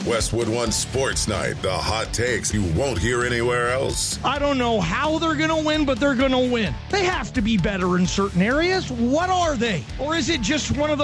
Westwood One Sports Night, the hot takes you won't hear anywhere else. I don't know how they're going to win, but they're going to win. They have to be better in certain areas. What are they? Or is it just one of those